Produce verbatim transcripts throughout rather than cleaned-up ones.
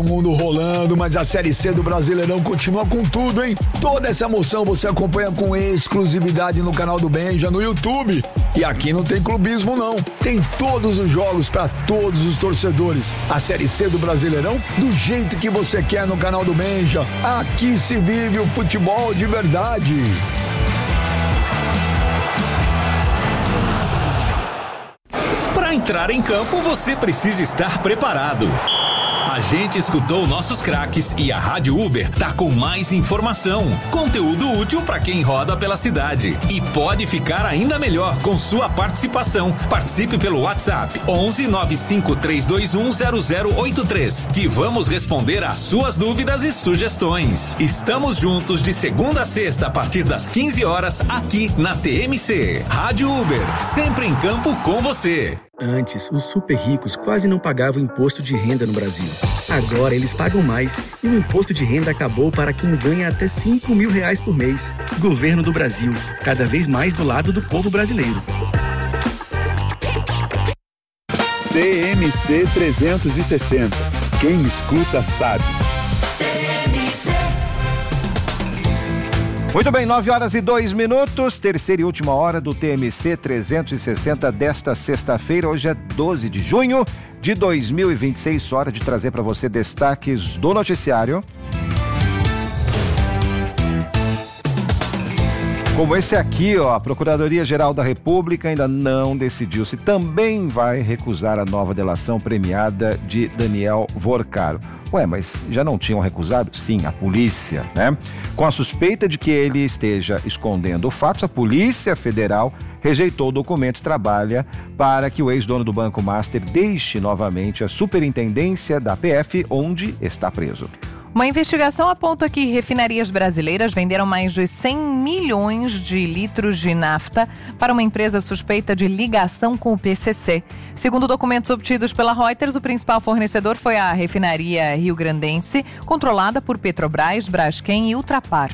do mundo rolando, mas a Série C do Brasileirão continua com tudo, hein? Toda essa emoção você acompanha com exclusividade no canal do Benja, no YouTube. E aqui não tem clubismo, não. Tem todos os jogos para todos os torcedores. A Série C do Brasileirão, do jeito que você quer no canal do Benja. Aqui se vive o futebol de verdade. Para entrar em campo, você precisa estar preparado. A gente escutou nossos craques e a Rádio Uber tá com mais informação, conteúdo útil para quem roda pela cidade. E pode ficar ainda melhor com sua participação. Participe pelo WhatsApp onze nove cinco três dois um zero zero oito três, que vamos responder às suas dúvidas e sugestões. Estamos juntos de segunda a sexta a partir das quinze horas aqui na T M C. Rádio Uber, sempre em campo com você. Antes, os super ricos quase não pagavam imposto de renda no Brasil. Agora eles pagam mais e o imposto de renda acabou para quem ganha até cinco mil reais por mês. Governo do Brasil, cada vez mais do lado do povo brasileiro. T M C trezentos e sessenta. Quem escuta sabe. Muito bem, nove horas e dois minutos, terceira e última hora do T M C trezentos e sessenta desta sexta-feira. Hoje é doze de junho de dois mil e vinte e seis, hora de trazer para você destaques do noticiário. Como esse aqui, ó, a Procuradoria-Geral da República ainda não decidiu se também vai recusar a nova delação premiada de Daniel Vorcaro. Ué, mas já não tinham recusado? Sim, a polícia, né? Com a suspeita de que ele esteja escondendo fatos, a Polícia Federal rejeitou o documento e trabalha para que o ex-dono do Banco Master deixe novamente a superintendência da P F, onde está preso. Uma investigação aponta que refinarias brasileiras venderam mais de cem milhões de litros de nafta para uma empresa suspeita de ligação com o P C C. Segundo documentos obtidos pela Reuters, o principal fornecedor foi a refinaria rio-grandense, controlada por Petrobras, Braskem e Ultrapar.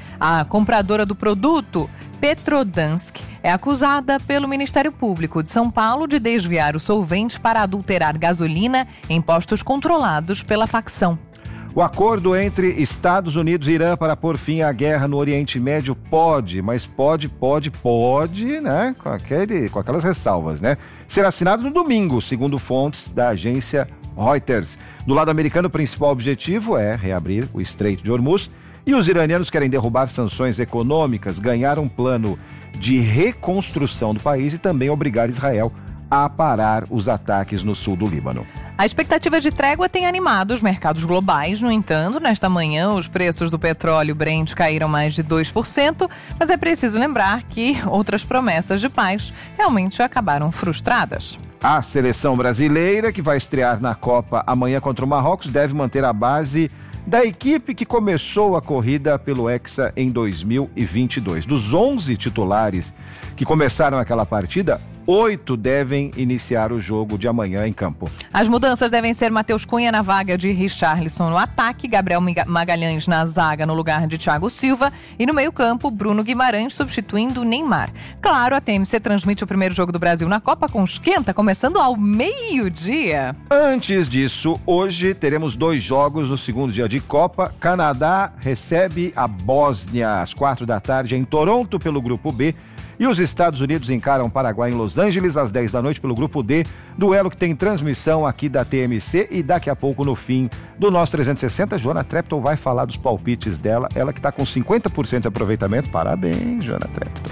A compradora do produto, Petrodansk, é acusada pelo Ministério Público de São Paulo de desviar o solvente para adulterar gasolina em postos controlados pela facção. O acordo entre Estados Unidos e Irã para pôr fim à guerra no Oriente Médio pode, mas pode, pode, pode, né? Com, aquele, com aquelas ressalvas, né? Ser assinado no domingo, segundo fontes da agência Reuters. Do lado americano, o principal objetivo é reabrir o Estreito de Hormuz e os iranianos querem derrubar sanções econômicas, ganhar um plano de reconstrução do país e também obrigar Israel a parar os ataques no sul do Líbano. A expectativa de trégua tem animado os mercados globais. No entanto, nesta manhã, os preços do petróleo Brent caíram mais de dois por cento, mas é preciso lembrar que outras promessas de paz realmente acabaram frustradas. A seleção brasileira, que vai estrear na Copa amanhã contra o Marrocos, deve manter a base da equipe que começou a corrida pelo Hexa em dois mil e vinte e dois. Dos onze titulares que começaram aquela partida, oito devem iniciar o jogo de amanhã em campo. As mudanças devem ser Matheus Cunha na vaga de Richarlison no ataque, Gabriel Magalhães na zaga no lugar de Thiago Silva e no meio-campo, Bruno Guimarães substituindo o Neymar. Claro, a T M C transmite o primeiro jogo do Brasil na Copa com esquenta, começando ao meio-dia. Antes disso, hoje teremos dois jogos no segundo dia de Copa. Canadá recebe a Bósnia às quatro da tarde em Toronto pelo Grupo B. E os Estados Unidos encaram o Paraguai em Los Angeles às dez da noite pelo Grupo D, duelo que tem transmissão aqui da T M C e daqui a pouco no fim do nosso trezentos e sessenta, Joana Trepton vai falar dos palpites dela, ela que está com cinquenta por cento de aproveitamento. Parabéns, Joana Trepton.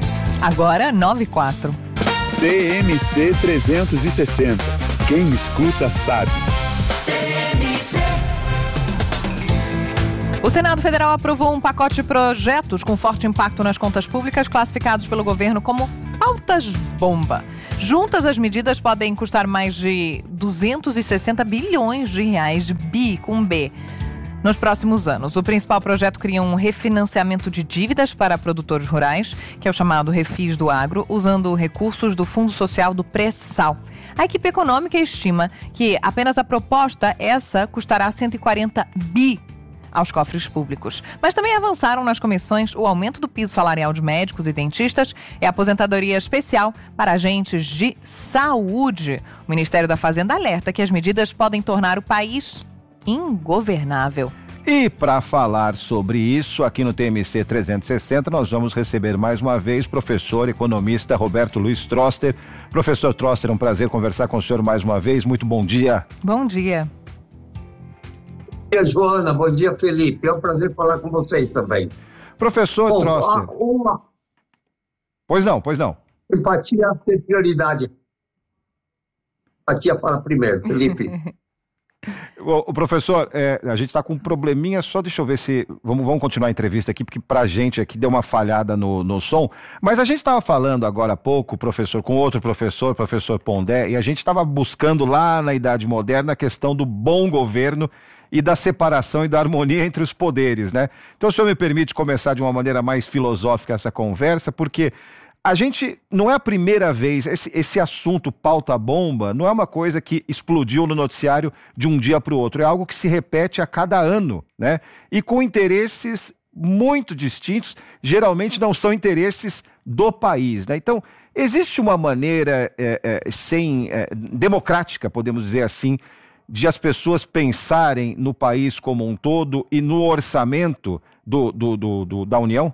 Agora, nove e quatro. T M C trezentos e sessenta. Quem escuta sabe. O Senado Federal aprovou um pacote de projetos com forte impacto nas contas públicas, classificados pelo governo como pautas bomba. Juntas, as medidas podem custar mais de duzentos e sessenta bilhões de reais, de bi com B, nos próximos anos. O principal projeto cria um refinanciamento de dívidas para produtores rurais, que é o chamado Refis do Agro, usando recursos do Fundo Social do Pré-Sal. A equipe econômica estima que apenas a proposta essa custará cento e quarenta bi aos cofres públicos. Mas também avançaram nas comissões o aumento do piso salarial de médicos e dentistas e a aposentadoria especial para agentes de saúde. O Ministério da Fazenda alerta que as medidas podem tornar o país ingovernável. E para falar sobre isso, aqui no T M C trezentos e sessenta, nós vamos receber mais uma vez o professor economista Roberto Luiz Troster. Professor Troster, é um prazer conversar com o senhor mais uma vez. Muito bom dia. Bom dia. Bom dia, Joana. Bom dia, Felipe. É um prazer falar com vocês também. Professor Bom, Troster. Uma... Pois não, pois não. Empatia tem prioridade. Empatia fala primeiro, Felipe. O, o professor, é, a gente está com um probleminha, só deixa eu ver se... Vamos, vamos continuar a entrevista aqui, porque pra gente aqui deu uma falhada no, no som, mas a gente estava falando agora há pouco, professor, com outro professor, professor Pondé, e a gente estava buscando lá na Idade Moderna a questão do bom governo e da separação e da harmonia entre os poderes, né? Então o senhor me permite começar de uma maneira mais filosófica essa conversa, porque... A gente, não é a primeira vez, esse, esse assunto pauta-bomba não é uma coisa que explodiu no noticiário de um dia para o outro, é algo que se repete a cada ano, né? E com interesses muito distintos, geralmente não são interesses do país, né? Então, existe uma maneira é, é, sem, é, democrática, podemos dizer assim, de as pessoas pensarem no país como um todo e no orçamento do, do, do, do, da União?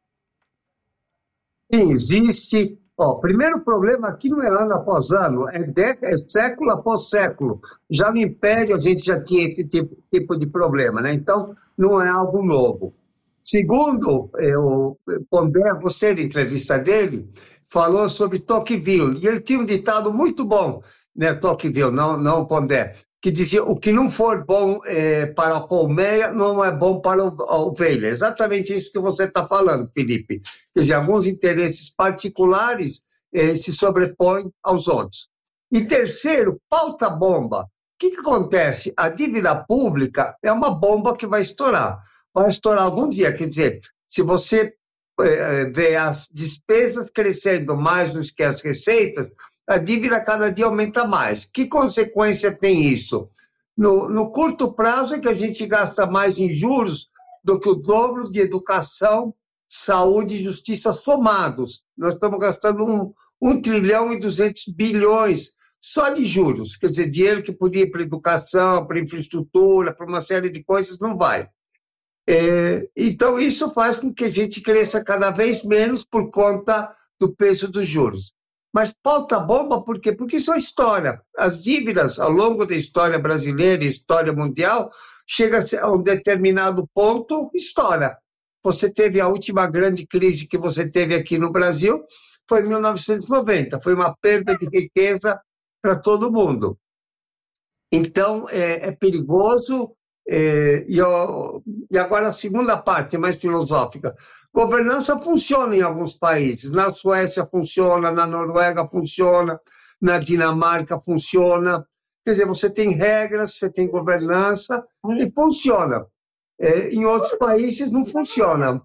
Sim, existe. O primeiro problema aqui não é ano após ano, é, de, é século após século. Já no Império a gente já tinha esse tipo, tipo de problema, né? Então não é algo novo. Segundo, o Pondé, você na entrevista dele, falou sobre Tocqueville, e ele tinha um ditado muito bom, né, Tocqueville, não, não Pondé, que dizia, o que não for bom é, para a colmeia, não é bom para a ovelha. Exatamente isso que você está falando, Felipe. Quer dizer, alguns interesses particulares eh, se sobrepõem aos outros. E terceiro, pauta-bomba. O que, que acontece? A dívida pública é uma bomba que vai estourar. Vai estourar algum dia. Quer dizer, se você eh, vê as despesas crescendo mais do que as receitas, a dívida cada dia aumenta mais. Que consequência tem isso? No, no curto prazo é que a gente gasta mais em juros do que o dobro de educação, saúde e justiça somados. Nós estamos gastando um, um trilhão e duzentos bilhões só de juros. Quer dizer, dinheiro que podia ir para educação, para infraestrutura, para uma série de coisas, não vai. É, então, isso faz com que a gente cresça cada vez menos por conta do peso dos juros. Mas pauta-bomba por quê? Porque isso é história. As dívidas, ao longo da história brasileira e história mundial, chega a um determinado ponto, estoura. Você teve a última grande crise que você teve aqui no Brasil, foi em mil novecentos e noventa, foi uma perda de riqueza para todo mundo. Então, é, é perigoso. É, e, eu, e agora a segunda parte, mais filosófica. Governança funciona em alguns países. Na Suécia funciona, na Noruega funciona, na Dinamarca funciona. Quer dizer, você tem regras, você tem governança e funciona. É, em outros países não funciona.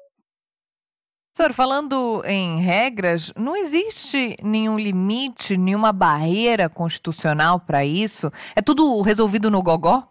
Senhor, falando em regras, não existe nenhum limite, nenhuma barreira constitucional para isso? É tudo resolvido no gogó?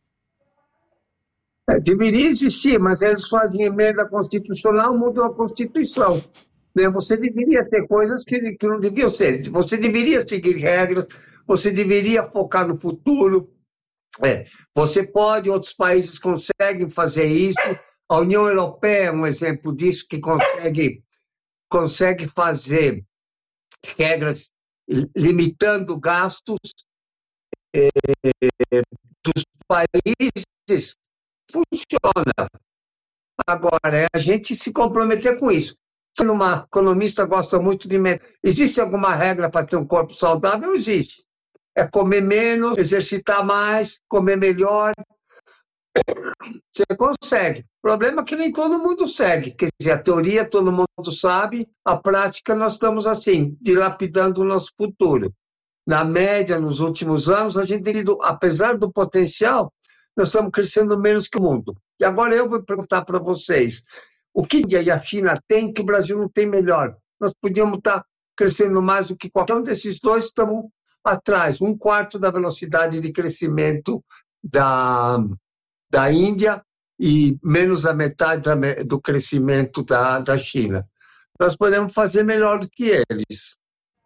É, deveria existir, mas eles fazem emenda constitucional, mudam a Constituição. Né? Você deveria ter coisas que, que não deviam ser. Você deveria seguir regras, você deveria focar no futuro. É, você pode, outros países conseguem fazer isso. A União Europeia é um exemplo disso, que consegue, consegue fazer regras limitando gastos é, dos países. Funciona. Agora, é a gente se comprometer com isso. Se uma economista gosta muito de... Existe alguma regra para ter um corpo saudável? Existe. É comer menos, exercitar mais, comer melhor. Você consegue. O problema é que nem todo mundo segue. Quer dizer, a teoria todo mundo sabe, a prática nós estamos assim, dilapidando o nosso futuro. Na média, nos últimos anos, a gente, apesar do potencial, nós estamos crescendo menos que o mundo. E agora eu vou perguntar para vocês, o que a Índia e a China têm que o Brasil não tem melhor? Nós podíamos estar crescendo mais do que qualquer um desses dois, estamos atrás, um quarto da velocidade de crescimento da, da Índia e menos da metade da, do crescimento da, da China. Nós podemos fazer melhor do que eles.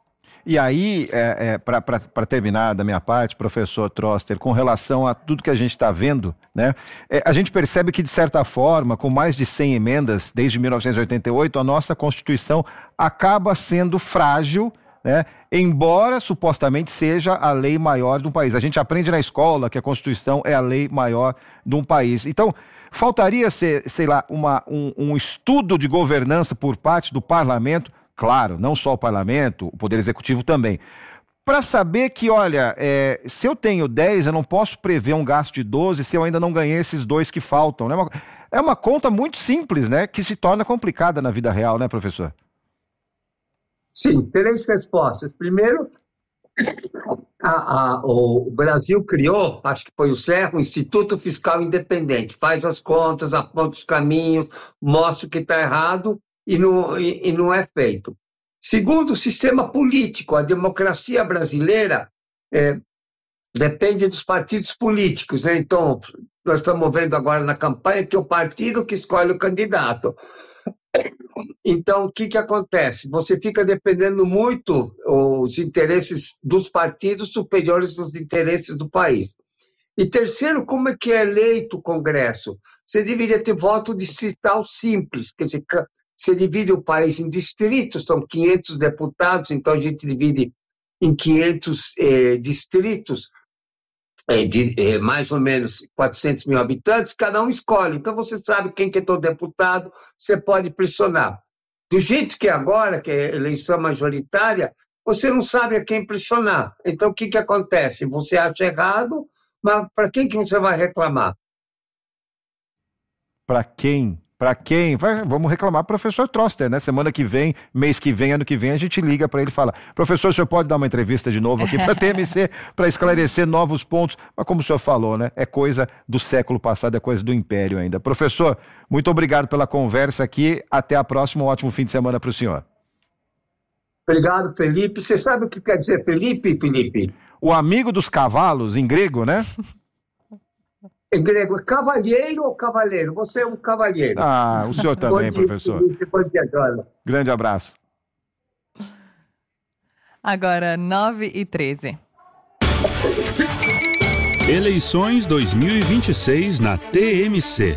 E aí, é, é, para terminar da minha parte, professor Troster, com relação a tudo que a gente está vendo, né, é, a gente percebe que, de certa forma, com mais de cem emendas desde mil novecentos e oitenta e oito, a nossa Constituição acaba sendo frágil, né, embora supostamente seja a lei maior de um país. A gente aprende na escola que a Constituição é a lei maior de um país. Então, faltaria ser, sei lá, uma, um, um estudo de governança por parte do parlamento, claro, não só o parlamento, o Poder Executivo também, para saber que, olha, é, se eu tenho dez, eu não posso prever um gasto de doze se eu ainda não ganhei esses dois que faltam, né? É uma conta muito simples, né, que se torna complicada na vida real, né, professor? Sim, três respostas. Primeiro, a, a, o Brasil criou, acho que foi o Serra, o Instituto Fiscal Independente, faz as contas, aponta os caminhos, mostra o que está errado e não, e, e não é feito. Segundo, o sistema político, a democracia brasileira é, depende dos partidos políticos, né? Então, nós estamos vendo agora na campanha que é o partido que escolhe o candidato. Então, o que, que acontece? Você fica dependendo muito os interesses dos partidos superiores dos interesses do país. E terceiro, como é que é eleito o Congresso? Você deveria ter voto distrital simples, quer dizer, você divide o país em distritos, são quinhentos deputados, então a gente divide em quinhentos eh, distritos, eh, de eh, mais ou menos quatrocentos mil habitantes, cada um escolhe. Então você sabe quem que é teu deputado, você pode pressionar. Do jeito que é agora, que é eleição majoritária, você não sabe a quem pressionar. Então o que, que acontece? Você acha errado, mas para quem que você vai reclamar? Para quem? Para quem? Vai, vamos reclamar pro professor Troster, né? Semana que vem, mês que vem, ano que vem, a gente liga para ele e fala: professor, o senhor pode dar uma entrevista de novo aqui para a T M C, para esclarecer novos pontos? Mas como o senhor falou, né? É coisa do século passado, é coisa do Império ainda. Professor, muito obrigado pela conversa aqui. Até a próxima, um ótimo fim de semana para o senhor. Obrigado, Felipe. Você sabe o que quer dizer Felipe, Felipe? O amigo dos cavalos, em grego, né? Em grego, cavalheiro ou cavaleiro? Você é um cavalheiro. Ah, o senhor também, dia, professor. Bom dia, Joana. Grande abraço. Agora, nove e treze. Eleições dois mil e vinte e seis na T M C.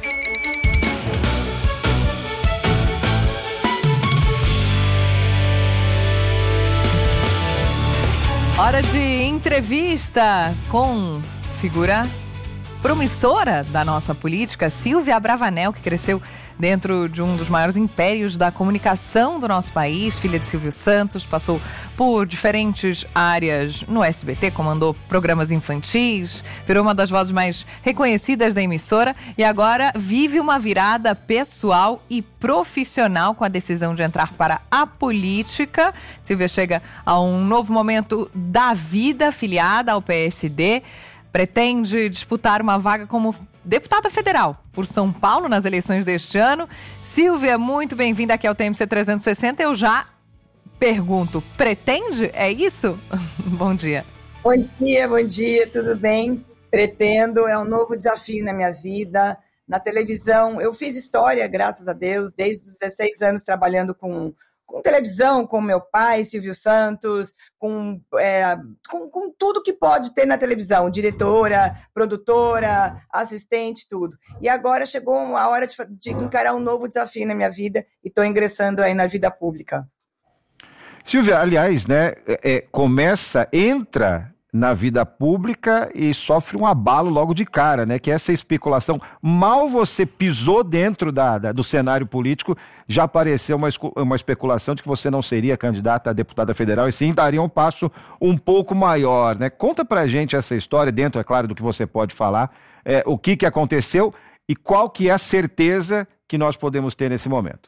Hora de entrevista com figura promissora da nossa política, Silvia Abravanel, que cresceu dentro de um dos maiores impérios da comunicação do nosso país, filha de Silvio Santos, passou por diferentes áreas no S B T, comandou programas infantis, virou uma das vozes mais reconhecidas da emissora e agora vive uma virada pessoal e profissional com a decisão de entrar para a política. Silvia chega a um novo momento da vida, filiada ao P S D, pretende disputar uma vaga como deputada federal por São Paulo nas eleições deste ano. Silvia, muito bem-vinda aqui ao T M C trezentos e sessenta. Eu já pergunto, pretende? É isso? Bom dia. Bom dia, bom dia, tudo bem? Pretendo, é um novo desafio na minha vida. Na televisão, eu fiz história, graças a Deus, desde os dezesseis anos trabalhando com com televisão, com meu pai, Silvio Santos, com, é, com, com tudo que pode ter na televisão, diretora, produtora, assistente, tudo. E agora chegou a hora de, de encarar um novo desafio na minha vida e estou ingressando aí na vida pública. Silvia, aliás, né, é, começa, entra na vida pública e sofre um abalo logo de cara, né? Que essa especulação, mal você pisou dentro da, da, do cenário político, já apareceu uma, uma especulação de que você não seria candidata a deputada federal e sim daria um passo um pouco maior, né? Conta pra gente essa história, dentro, é claro, do que você pode falar, é, o que, que aconteceu e qual que é a certeza que nós podemos ter nesse momento.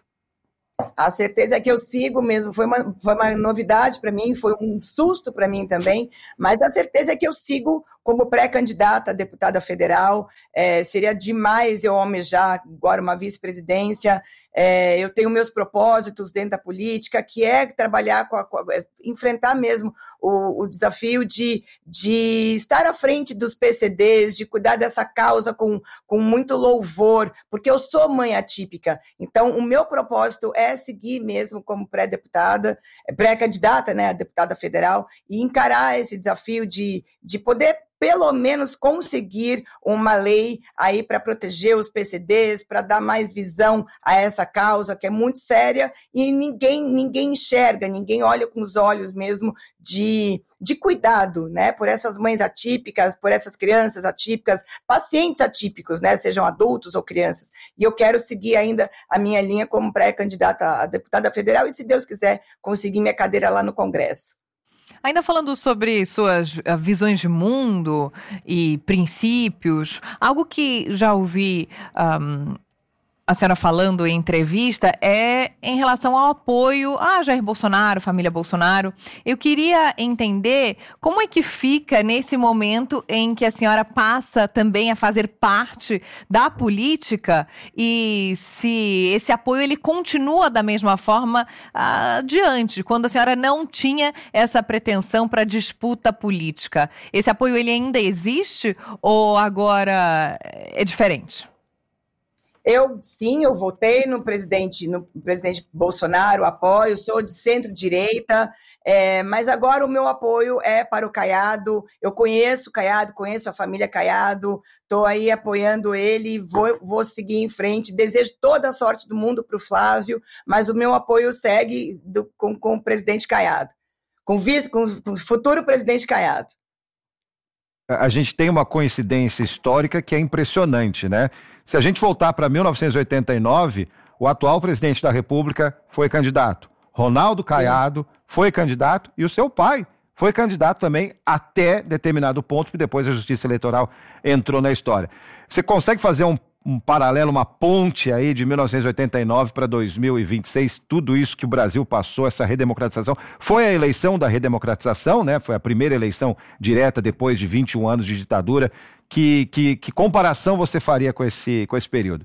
A certeza é que eu sigo mesmo, foi uma, foi uma novidade para mim, foi um susto para mim também, mas a certeza é que eu sigo como pré-candidata a deputada federal. É, seria demais eu almejar agora uma vice-presidência, é, eu tenho meus propósitos dentro da política, que é trabalhar, com a, com a, enfrentar mesmo o, o desafio de, de estar à frente dos P C Ds, de cuidar dessa causa com, com muito louvor, porque eu sou mãe atípica. Então, o meu propósito é seguir mesmo como pré-deputada, pré-candidata, né, a deputada federal, e encarar esse desafio de, de poder pelo menos conseguir uma lei aí para proteger os P C Ds, para dar mais visão a essa causa, que é muito séria, e ninguém, ninguém enxerga, ninguém olha com os olhos mesmo de, de cuidado, né, por essas mães atípicas, por essas crianças atípicas, pacientes atípicos, né, sejam adultos ou crianças. E eu quero seguir ainda a minha linha como pré-candidata a deputada federal e, se Deus quiser, conseguir minha cadeira lá no Congresso. Ainda falando sobre suas uh, visões de mundo e princípios, algo que já ouvi um, a senhora falando em entrevista é em relação ao apoio a Jair Bolsonaro, família Bolsonaro. Eu queria entender como é que fica nesse momento em que a senhora passa também a fazer parte da política e se esse apoio ele continua da mesma forma adiante, quando a senhora não tinha essa pretensão para disputa política. Esse apoio ele ainda existe ou agora é diferente? Eu, sim, eu votei no presidente, no presidente Bolsonaro, apoio, sou de centro-direita, é, mas agora o meu apoio é para o Caiado. Eu conheço o Caiado, conheço a família Caiado, estou aí apoiando ele, vou, vou seguir em frente. Desejo toda a sorte do mundo para o Flávio, mas o meu apoio segue do, com, com o presidente Caiado, com, vice, com, com o futuro presidente Caiado. A gente tem uma coincidência histórica que é impressionante, né? Se a gente voltar para mil novecentos e oitenta e nove, o atual presidente da República foi candidato. Ronaldo Caiado Sim. foi candidato e o seu pai foi candidato também até determinado ponto, que depois a Justiça Eleitoral entrou na história. Você consegue fazer um, um paralelo, uma ponte aí de mil novecentos e oitenta e nove para dois mil e vinte e seis, tudo isso que o Brasil passou, essa redemocratização? Foi a eleição da redemocratização, né? Foi a primeira eleição direta depois de vinte e um anos de ditadura. Que, que, que comparação você faria com esse, com esse período?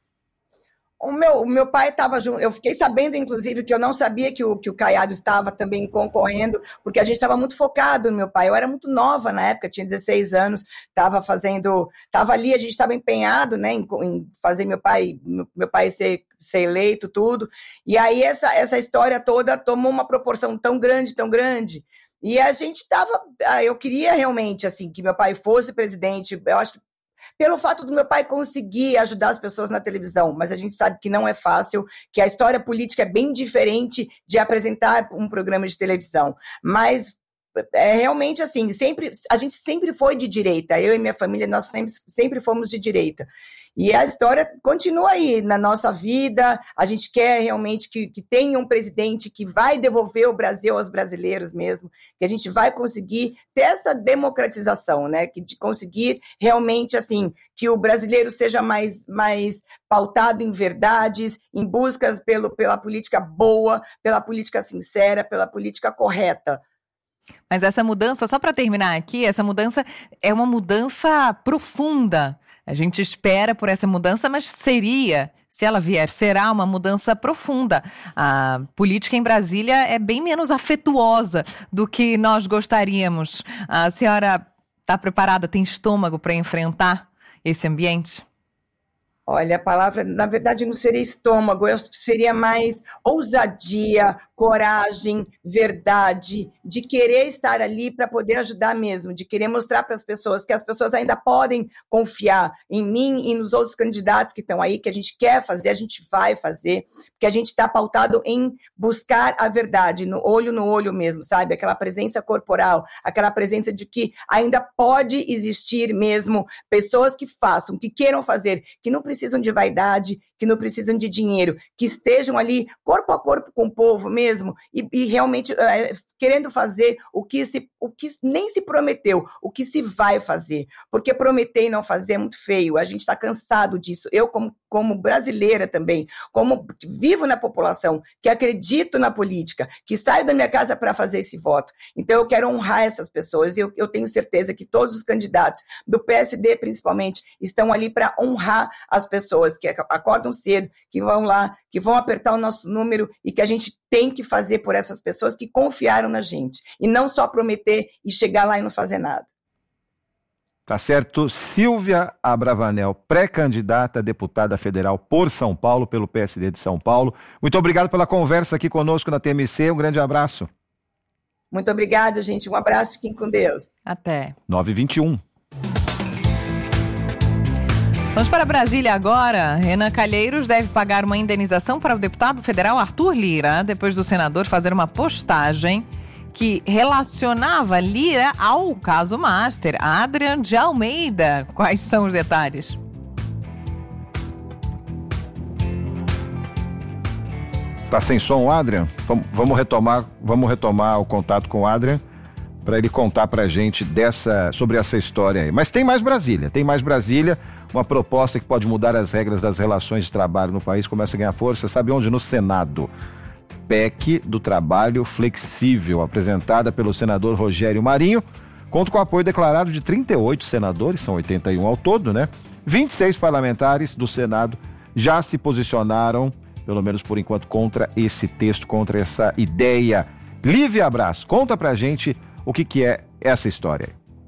O meu, o meu pai estava junto, eu fiquei sabendo, inclusive, que eu não sabia que o, que o Caiado estava também concorrendo, porque a gente estava muito focado no meu pai. Eu era muito nova na época, tinha dezesseis anos, estava fazendo, estava ali, a gente estava empenhado, né, em, em fazer meu pai, meu, meu pai ser, ser eleito, tudo. E aí essa, essa história toda tomou uma proporção tão grande, tão grande. E a gente estava, eu queria realmente, assim, que meu pai fosse presidente, eu acho que pelo fato do meu pai conseguir ajudar as pessoas na televisão, mas a gente sabe que não é fácil, que a história política é bem diferente de apresentar um programa de televisão, mas é realmente assim, sempre, a gente sempre foi de direita, eu e minha família, nós sempre, sempre fomos de direita. E a história continua aí na nossa vida, a gente quer realmente que, que tenha um presidente que vai devolver o Brasil aos brasileiros mesmo, que a gente vai conseguir ter essa democratização, né, que de conseguir realmente, assim, que o brasileiro seja mais, mais pautado em verdades, em buscas pelo, pela política boa, pela política sincera, pela política correta. Mas essa mudança, só para terminar aqui, essa mudança é uma mudança profunda. A gente espera por essa mudança, mas seria, se ela vier, será uma mudança profunda. A política em Brasília é bem menos afetuosa do que nós gostaríamos. A senhora está preparada, tem estômago para enfrentar esse ambiente? Olha, a palavra, na verdade, não seria estômago, eu acho que seria mais ousadia, coragem, verdade, de querer estar ali para poder ajudar mesmo, de querer mostrar para as pessoas que as pessoas ainda podem confiar em mim e nos outros candidatos que estão aí, que a gente quer fazer, a gente vai fazer, porque a gente está pautado em buscar a verdade, no olho no olho mesmo, sabe? Aquela presença corporal, aquela presença de que ainda pode existir mesmo pessoas que façam, que queiram fazer, que não precisam de vaidade, que não precisam de dinheiro, que estejam ali corpo a corpo com o povo mesmo e, e realmente é, querendo fazer o que, se, o que nem se prometeu, o que se vai fazer, porque prometer e não fazer é muito feio, a gente está cansado disso, eu como, como brasileira também, como vivo na população, que acredito na política, que saio da minha casa para fazer esse voto, então eu quero honrar essas pessoas e eu, eu tenho certeza que todos os candidatos, do P S D principalmente, estão ali para honrar as pessoas, que acorda acordam cedo, que vão lá, que vão apertar o nosso número e que a gente tem que fazer por essas pessoas que confiaram na gente. E não só prometer e chegar lá e não fazer nada. Tá certo. Silvia Abravanel, pré-candidata a deputada federal por São Paulo, pelo P S D de São Paulo. Muito obrigado pela conversa aqui conosco na T M C. Um grande abraço. Muito obrigada, gente. Um abraço. Fiquem com Deus. Até. nove e vinte e um. Vamos para Brasília agora. Renan Calheiros deve pagar uma indenização para o deputado federal Arthur Lira, depois do senador fazer uma postagem que relacionava Lira ao caso Master. Adrian de Almeida, quais são os detalhes? Tá sem som, Adrian? Vamos retomar, vamos retomar o contato com o Adrian para ele contar pra gente dessa, sobre essa história aí. Mas tem mais Brasília, tem mais Brasília, uma proposta que pode mudar as regras das relações de trabalho no país, começa a ganhar força, sabe onde? No Senado. P E C do Trabalho Flexível, apresentada pelo senador Rogério Marinho, conta com o apoio declarado de trinta e oito senadores, são oitenta e um ao todo, né? vinte e seis parlamentares do Senado já se posicionaram, pelo menos por enquanto, contra esse texto, contra essa ideia. Lívia Abraço, conta pra gente o que, que é essa história.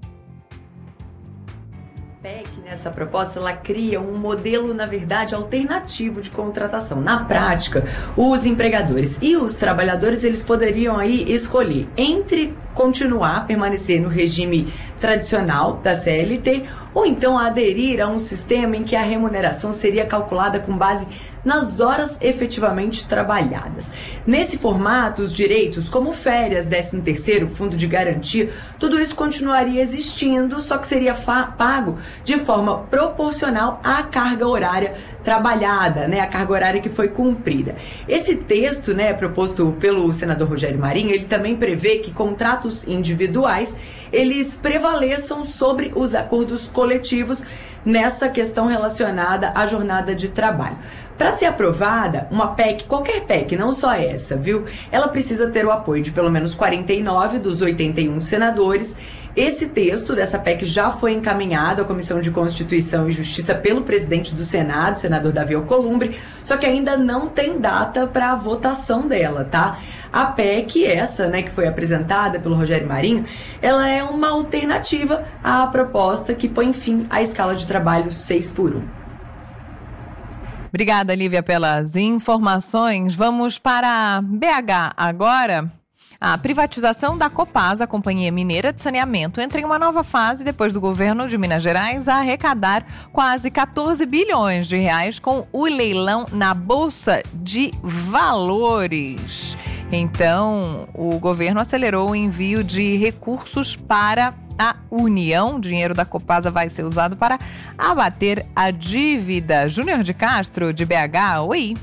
P E C, nessa proposta, ela cria um modelo, na verdade, alternativo de contratação. Na prática, os empregadores e os trabalhadores, eles poderiam aí escolher entre continuar, permanecer no regime tradicional da C L T ou então aderir a um sistema em que a remuneração seria calculada com base nas horas efetivamente trabalhadas. Nesse formato, os direitos como férias, décimo terceiro, fundo de garantia, tudo isso continuaria existindo, só que seria pago de forma proporcional à carga horária trabalhada, né, a carga horária que foi cumprida. Esse texto, né, proposto pelo senador Rogério Marinho, ele também prevê que contratos individuais, eles prevaleçam sobre os acordos coletivos nessa questão relacionada à jornada de trabalho. Para ser aprovada, uma P E C, qualquer P E C, não só essa, viu? Ela precisa ter o apoio de pelo menos quarenta e nove dos oitenta e um senadores. Esse texto dessa P E C já foi encaminhado à Comissão de Constituição e Justiça pelo presidente do Senado, senador Davi Alcolumbre, só que ainda não tem data para a votação dela, tá? A P E C, essa, né, que foi apresentada pelo Rogério Marinho, ela é uma alternativa à proposta que põe fim à escala de trabalho seis por um. Obrigada, Lívia, pelas informações. Vamos para B H agora. A privatização da Copasa, a Companhia Mineira de Saneamento, entra em uma nova fase depois do governo de Minas Gerais arrecadar quase quatorze bilhões de reais com o leilão na Bolsa de Valores. Então, o governo acelerou o envio de recursos para a União. O dinheiro da Copasa vai ser usado para abater a dívida. Júnior de Castro, de B H, oi.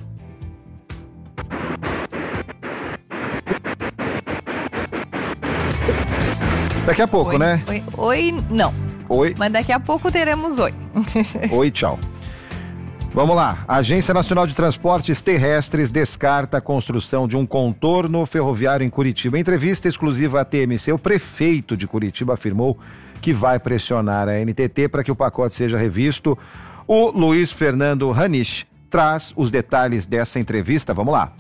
Daqui a pouco, oi, né? Oi, oi, não. Oi. Mas daqui a pouco teremos oi. Oi, tchau. Vamos lá. A Agência Nacional de Transportes Terrestres descarta a construção de um contorno ferroviário em Curitiba. Em entrevista exclusiva à T M C, o prefeito de Curitiba afirmou que vai pressionar a N T T para que o pacote seja revisto. O Luiz Fernando Ranisch traz os detalhes dessa entrevista. Vamos lá.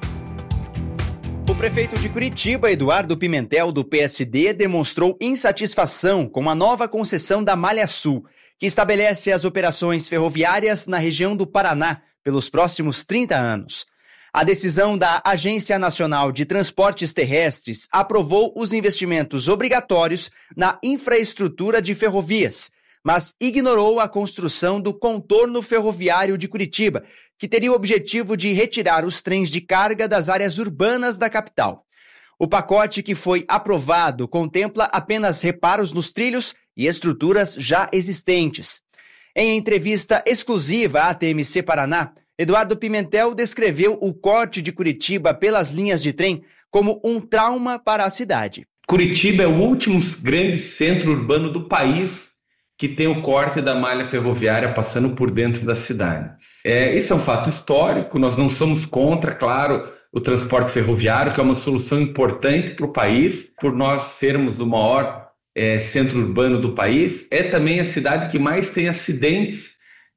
O prefeito de Curitiba, Eduardo Pimentel, do P S D, demonstrou insatisfação com a nova concessão da Malha Sul, que estabelece as operações ferroviárias na região do Paraná pelos próximos trinta anos. A decisão da Agência Nacional de Transportes Terrestres aprovou os investimentos obrigatórios na infraestrutura de ferrovias, mas ignorou a construção do contorno ferroviário de Curitiba, que teria o objetivo de retirar os trens de carga das áreas urbanas da capital. O pacote que foi aprovado contempla apenas reparos nos trilhos e estruturas já existentes. Em entrevista exclusiva à T M C Paraná, Eduardo Pimentel descreveu o corte de Curitiba pelas linhas de trem como um trauma para a cidade. Curitiba é o último grande centro urbano do país que tem o corte da malha ferroviária passando por dentro da cidade. É, isso é um fato histórico, nós não somos contra, claro, o transporte ferroviário, que é uma solução importante para o país, por nós sermos o maior é, centro urbano do país. É também a cidade que mais tem acidentes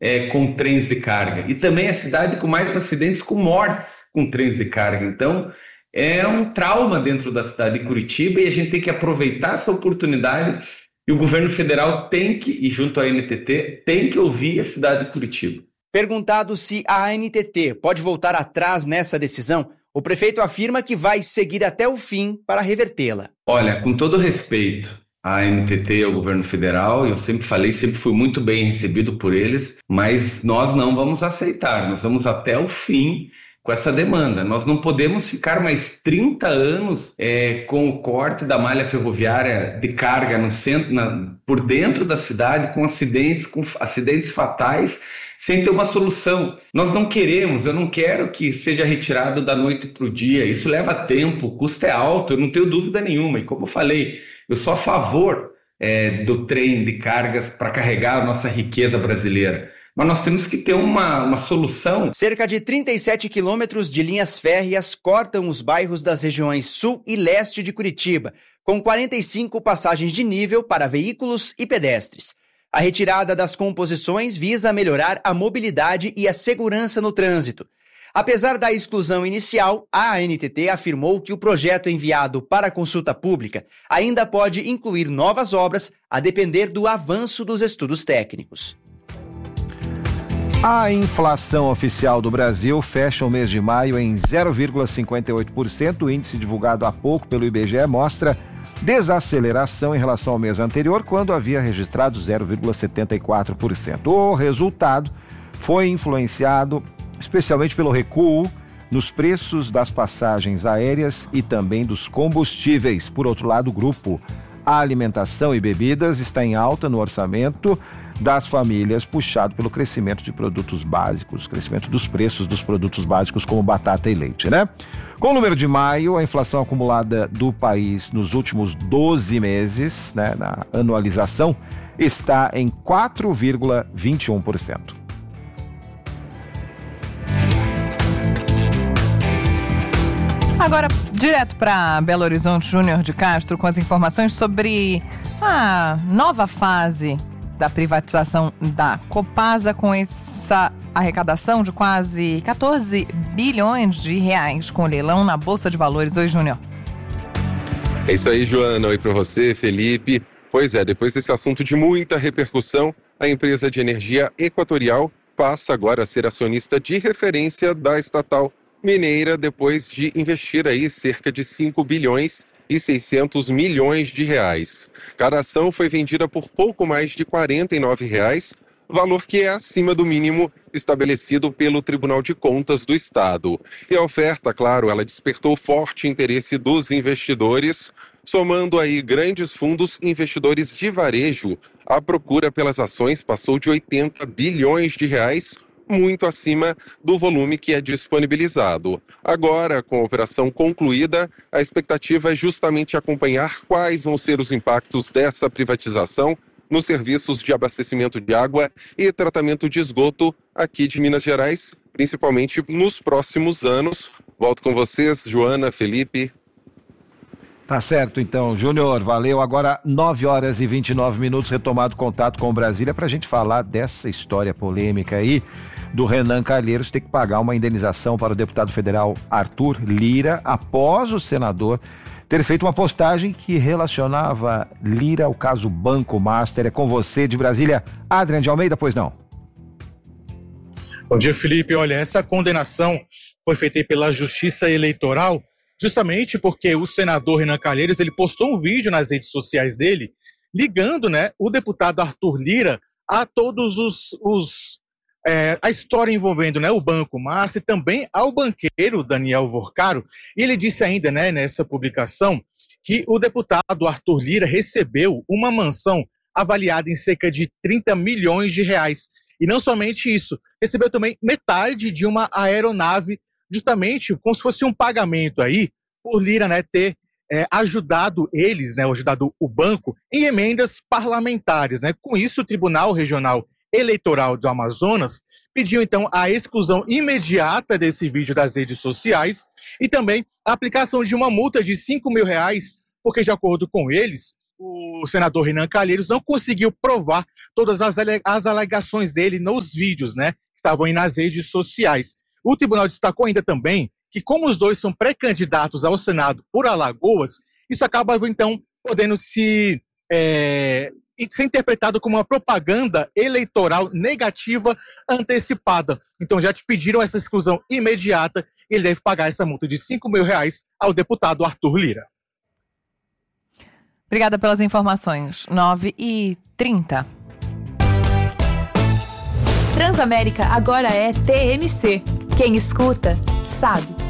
é, com trens de carga. E também a cidade com mais acidentes com mortes com trens de carga. Então, é um trauma dentro da cidade de Curitiba e a gente tem que aproveitar essa oportunidade e o governo federal tem que, e junto à A N T T, tem que ouvir a cidade de Curitiba. Perguntado se a A N T T pode voltar atrás nessa decisão, o prefeito afirma que vai seguir até o fim para revertê-la. Olha, com todo respeito à A N T T e ao governo federal, eu sempre falei, sempre fui muito bem recebido por eles, mas nós não vamos aceitar, nós vamos até o fim com essa demanda. Nós não podemos ficar mais trinta anos é, com o corte da malha ferroviária de carga no centro, na, por dentro da cidade, com acidentes, com acidentes fatais, sem ter uma solução. Nós não queremos, eu não quero que seja retirado da noite para o dia. Isso leva tempo, o custo é alto, eu não tenho dúvida nenhuma. E como eu falei, eu sou a favor é, do trem de cargas para carregar a nossa riqueza brasileira. Mas nós temos que ter uma, uma solução. Cerca de trinta e sete quilômetros de linhas férreas cortam os bairros das regiões sul e leste de Curitiba, com quarenta e cinco passagens de nível para veículos e pedestres. A retirada das composições visa melhorar a mobilidade e a segurança no trânsito. Apesar da exclusão inicial, a A N T T afirmou que o projeto enviado para consulta pública ainda pode incluir novas obras, a depender do avanço dos estudos técnicos. A inflação oficial do Brasil fecha o mês de maio em zero vírgula cinquenta e oito por cento. O índice divulgado há pouco pelo I B G E mostra desaceleração em relação ao mês anterior, quando havia registrado zero vírgula setenta e quatro por cento. O resultado foi influenciado especialmente pelo recuo nos preços das passagens aéreas e também dos combustíveis. Por outro lado, o grupo Alimentação e Bebidas está em alta no orçamento das famílias, puxado pelo crescimento de produtos básicos, crescimento dos preços dos produtos básicos como batata e leite, né? Com o número de maio, a inflação acumulada do país nos últimos doze meses, né, na anualização, está em quatro vírgula vinte e um por cento. Agora, direto para Belo Horizonte, Júnior de Castro, com as informações sobre a nova fase da privatização da Copasa, com essa arrecadação de quase quatorze bilhões de reais com leilão na Bolsa de Valores. Oi, Júnior. É isso aí, Joana. Oi para você, Felipe. Pois é, depois desse assunto de muita repercussão, a empresa de energia Equatorial passa agora a ser acionista de referência da estatal mineira, depois de investir aí cerca de cinco bilhões e seiscentos milhões de reais. Cada ação foi vendida por pouco mais de quarenta e nove reais, valor que é acima do mínimo estabelecido pelo Tribunal de Contas do Estado. E a oferta, claro, ela despertou forte interesse dos investidores, somando aí grandes fundos investidores de varejo. A procura pelas ações passou de oitenta bilhões de reais, muito acima do volume que é disponibilizado. Agora, com a operação concluída, a expectativa é justamente acompanhar quais vão ser os impactos dessa privatização nos serviços de abastecimento de água e tratamento de esgoto aqui de Minas Gerais, principalmente nos próximos anos. Volto com vocês, Joana, Felipe. Tá certo, então, Júnior, valeu. Agora, nove horas e vinte e nove minutos, retomado contato com Brasília para a gente falar dessa história polêmica aí do Renan Calheiros ter que pagar uma indenização para o deputado federal Arthur Lira após o senador ter feito uma postagem que relacionava Lira ao caso Banco Master. É com você de Brasília, Adriano de Almeida, pois não? Bom dia, Felipe. Olha, essa condenação foi feita pela Justiça Eleitoral justamente porque o senador Renan Calheiros, ele postou um vídeo nas redes sociais dele ligando, né, o deputado Arthur Lira a todos os, os é, a história envolvendo, né, o Banco Master e também ao banqueiro Daniel Vorcaro. E ele disse ainda, né, nessa publicação que o deputado Arthur Lira recebeu uma mansão avaliada em cerca de trinta milhões de reais. E não somente isso, recebeu também metade de uma aeronave, justamente como se fosse um pagamento aí, por Lira, né, ter é, ajudado eles, né, ajudado o banco em emendas parlamentares, né. Com isso, o Tribunal Regional Eleitoral do Amazonas pediu, então, a exclusão imediata desse vídeo das redes sociais e também a aplicação de uma multa de cinco mil reais, porque, de acordo com eles, o senador Renan Calheiros não conseguiu provar todas as, ale- as alegações dele nos vídeos, né, que estavam aí nas redes sociais. O tribunal destacou ainda também que, como os dois são pré-candidatos ao Senado por Alagoas, isso acaba, então, podendo se é, ser interpretado como uma propaganda eleitoral negativa antecipada. Então já te pediram essa exclusão imediata e ele deve pagar essa multa de cinco mil reais ao deputado Arthur Lira. Obrigada pelas informações. nove e trinta. Transamérica agora é T M C. Quem escuta, sabe.